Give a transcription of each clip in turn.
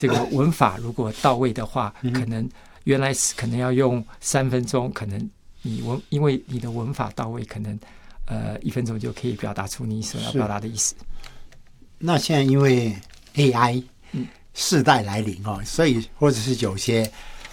这个文法如果到位的话，可能原来可能要用3分钟，可能因为你的文法到位，可能1分钟就可以表达出你所要表达的意思。 那现在因为 AI 世代来临所以或者是有些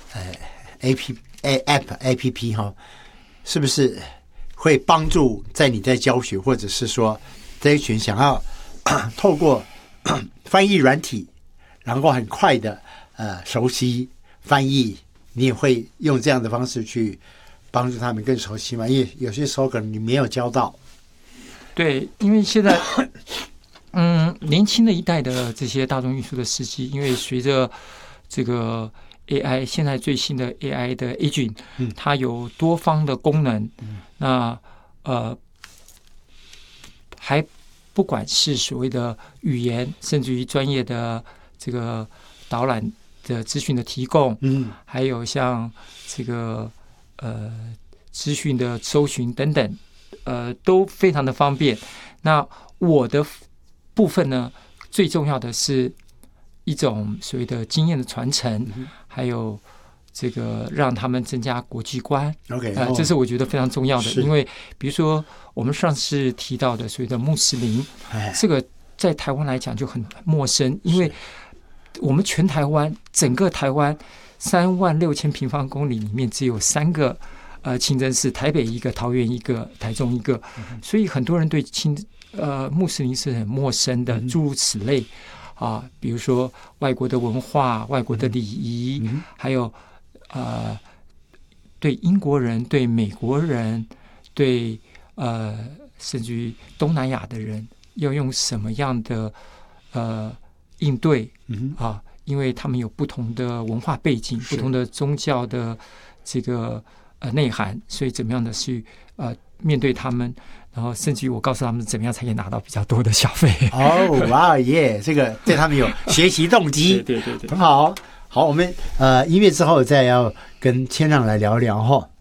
APP 是不是会帮助你在教学，或者是说这一群想要透过翻译软体，然后很快的熟悉翻译，你也会用这样的方式去帮助他们更熟悉吗？因为有些时候可能你没有教到。 对，因为现在年轻的一代的这些大众运输的司机，因为随着这个 AI 现在最新的 AI 的 Agent，它有多方的功能，那还不管是所谓的语言，甚至于专业的这个导览的资讯的提供，还有像这个资讯的搜寻等等，都非常的方便。那我的部分呢，最重要的是一种所谓的经验的传承，还有这个让他们增加国际观。这是我觉得非常重要的。因为比如说我们上次提到的所谓的穆斯林，这个在台湾来讲就很陌生，因为我们全台湾整个台湾36000平方公里里面只有3个清真寺，台北一个，桃园一个，台中一个，所以很多人对穆斯林是很陌生的，诸如此类比如说外国的文化、外国的礼仪，还有对英国人、对美国人、对甚至于东南亚的人要用什么样的应对因为他们有不同的文化背景、不同的宗教的这个内涵，所以怎么样的去面对他们，然后甚至于我告诉他们怎么样才可以拿到比较多的小费。 这个对他们有学习动机。 对， 很好。好，我们音乐之后再要跟千让来聊聊